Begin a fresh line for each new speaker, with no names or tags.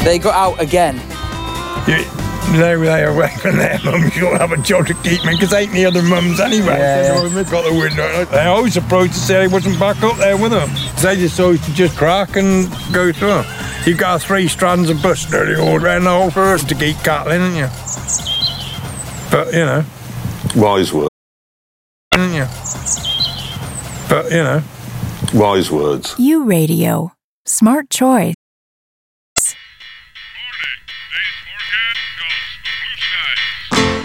They got out again.
They were away from their mums. You don't have a job to keep me because ain't the other mums anyway. They've got the window. They always approached to say he wasn't back up there with them. They just always to just crack and go through. You've got 3 strands of bush nearly all around the whole forest to keep cattle in, haven't you? But, you know.
Wise words.
Haven't you? But, you know.
Wise words.
U Radio. Smart choice.